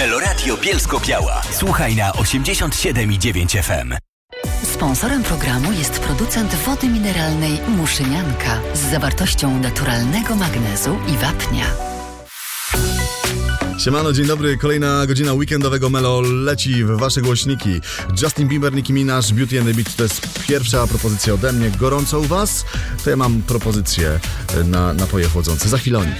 Meloradio Bielsko-Biała. Słuchaj na 87,9 FM. Sponsorem programu jest producent wody mineralnej Muszynianka z zawartością naturalnego magnezu i wapnia. Siemano, dzień dobry. Kolejna godzina weekendowego Melo leci w wasze głośniki. Justin Bieber, Nicki Minaj, Beauty and the Beat to jest pierwsza propozycja ode mnie. Gorąco u was? To ja mam propozycję na napoje chłodzące. Za chwilę o nich.